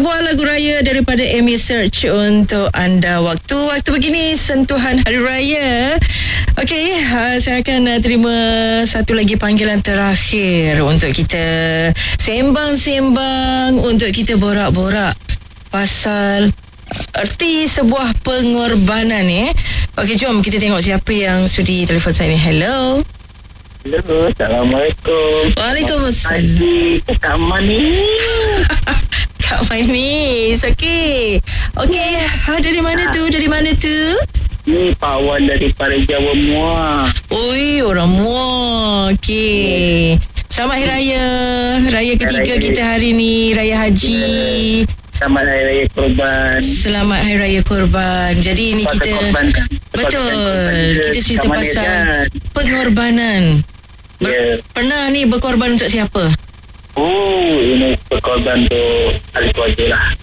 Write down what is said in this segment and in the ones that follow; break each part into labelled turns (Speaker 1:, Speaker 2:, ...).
Speaker 1: Sebuah lagu raya daripada Amy Search untuk anda. Waktu begini sentuhan Hari Raya. Okey, saya akan terima satu lagi panggilan terakhir untuk kita sembang-sembang, untuk kita borak-borak pasal erti sebuah pengorbanan Okey, jom kita tengok siapa yang sudi telefon saya ni. Hello.
Speaker 2: Hello, Assalamualaikum.
Speaker 1: Waalaikumsalam.
Speaker 2: Kak Manis.
Speaker 1: Kak Manis. Okey. Dari mana tu?
Speaker 2: Ni Pak Wan dari Jawa Muar.
Speaker 1: Oi, orang Muar. Okey. Selamat Hari Raya. Raya ketiga kita hari ni, Raya Haji.
Speaker 2: Selamat Hari Raya Korban.
Speaker 1: Selamat Hari Raya Korban. Jadi ini kita betul. Kita cerita pasal pengorbanan. Pernah ni berkorban untuk siapa?
Speaker 2: Ini berkorban untuk ahli keluarga lah.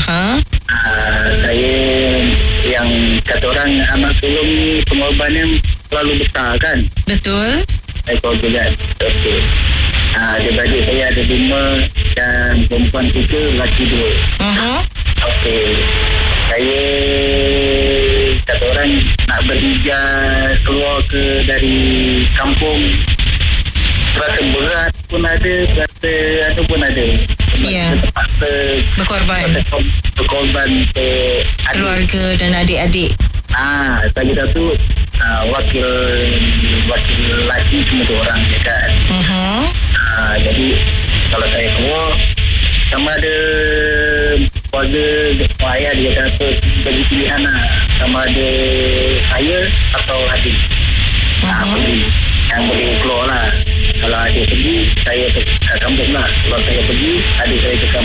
Speaker 2: Saya yang kata orang anak sulung ni pengorbanan terlalu besar kan.
Speaker 1: Betul.
Speaker 2: Saya keluarga kan. Okey. Adik-adik saya ada 5 dan perempuan 3, lelaki 2. Okey. Saya kata orang nak berhijrah keluar dari kampung, rasa berat pun ada, rasa ada pun ada. Terpaksa berkorban untuk
Speaker 1: keluarga dan adik-adik.
Speaker 2: Saya satu wakil lelaki cuma 2 orang je kan. Jadi kalau saya keluar, sama ada keluarga ayah dia kata bagi pilihan sama ada saya atau adik yang boleh keluar lah. Kalau adik pergi, saya ke kampung lah. Kalau saya pergi, adik saya ke kampung.